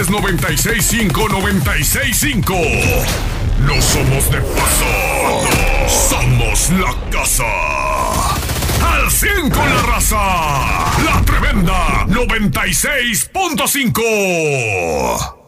es 96.5, 96.5. No somos de paso. Somos la casa. Al 100 con la raza. La tremenda 96.5.